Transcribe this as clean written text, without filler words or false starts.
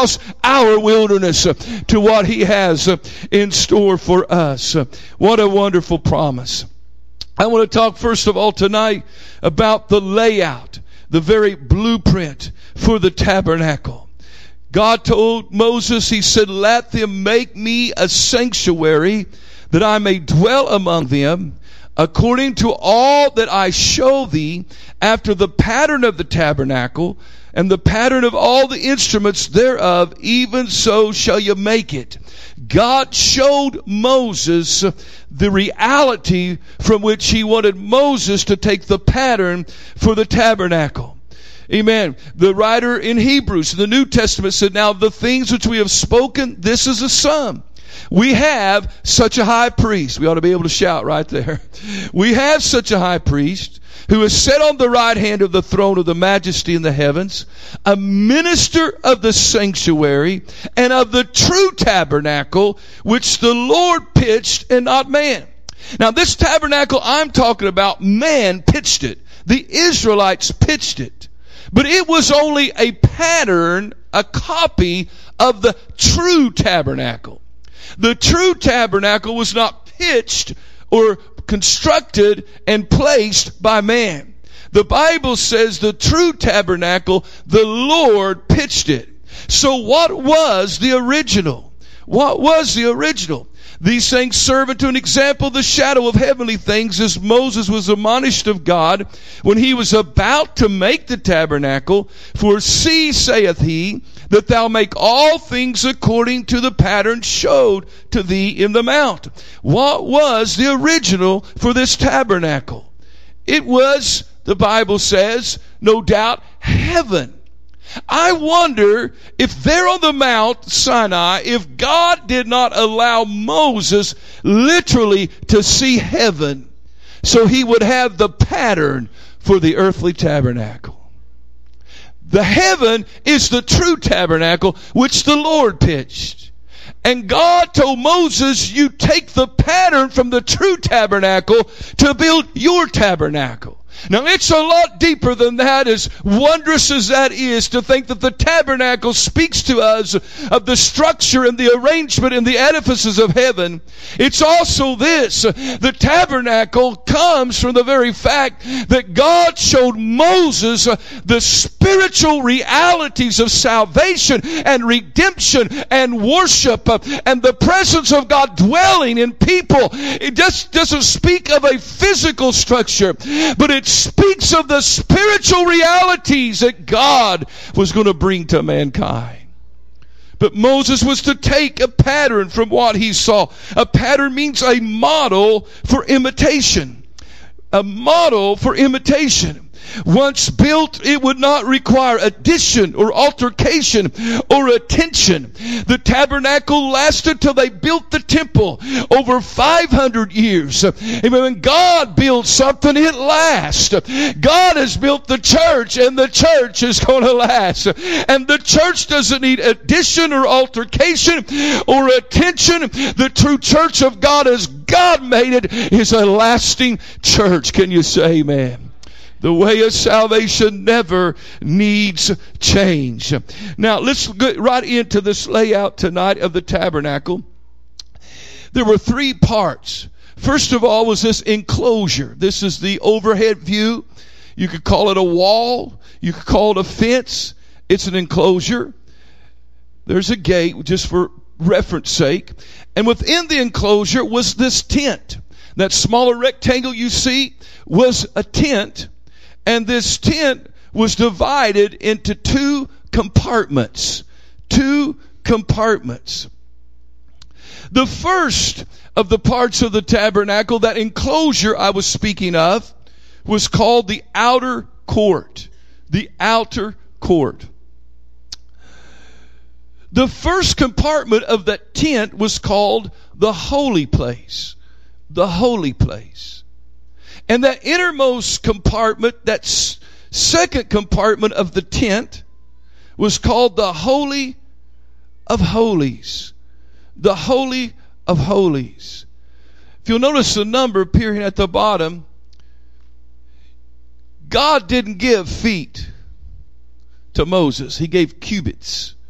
across our wilderness to what He has in store for us. What a wonderful promise. I want to talk first of all tonight about the layout, the very blueprint for the tabernacle. God told Moses, He said, let them make me a sanctuary that I may dwell among them, according to all that I show thee, after the pattern of the tabernacle, and the pattern of all the instruments thereof, even so shall you make it. God showed Moses the reality from which He wanted Moses to take the pattern for the tabernacle. Amen. The writer in Hebrews, in the New Testament, said, now the things which we have spoken, this is a sum. We have such a high priest. We ought to be able to shout right there. We have such a high priest who is set on the right hand of the throne of the majesty in the heavens, a minister of the sanctuary and of the true tabernacle, which the Lord pitched and not man. Now this tabernacle I'm talking about, man pitched it. The Israelites pitched it. But it was only a pattern, a copy of the true tabernacle. The true tabernacle was not pitched or constructed and placed by man. The Bible says the true tabernacle, the Lord pitched it. So what was the original? What was the original? These things serve unto an example, the shadow of heavenly things, as Moses was admonished of God when he was about to make the tabernacle. For see, saith he, that thou make all things according to the pattern showed to thee in the mount. What was the original for this tabernacle? It was, the Bible says, no doubt, heaven. I wonder if there on the Mount Sinai, if God did not allow Moses literally to see heaven, so he would have the pattern for the earthly tabernacle. The heaven is the true tabernacle which the Lord pitched. And God told Moses, you take the pattern from the true tabernacle to build your tabernacle. Now it's a lot deeper than that, as wondrous as that is, to think that the tabernacle speaks to us of the structure and the arrangement and the edifices of heaven. It's also this, the tabernacle comes from the very fact that God showed Moses the spiritual realities of salvation and redemption and worship and the presence of God dwelling in people. It just doesn't speak of a physical structure, but it speaks of the spiritual realities that God was going to bring to mankind. But Moses was to take a pattern from what he saw. A pattern means a model for imitation. A model for imitation. Once built, it would not require addition or altercation or attention. The tabernacle lasted till they built the temple, over 500 years. And when God builds something, it lasts. God has built the church, and the church is going to last. And the church doesn't need addition or altercation or attention. The true church of God, as God made it, is a lasting church. Can you say amen? The way of salvation never needs change. Now, let's get right into this layout tonight of the tabernacle. There were three parts. First of all was this enclosure. This is the overhead view. You could call it a wall. You could call it a fence. It's an enclosure. There's a gate, just for reference sake. And within the enclosure was this tent. That smaller rectangle you see was a tent. And this tent was divided into two compartments. Two compartments. The first of the parts of the tabernacle, that enclosure I was speaking of, was called the outer court. The outer court. The first compartment of that tent was called the holy place. The holy place. And that innermost compartment, that second compartment of the tent, was called the Holy of Holies. The Holy of Holies. If you'll notice the number appearing at the bottom, God didn't give feet to Moses. He gave cubits.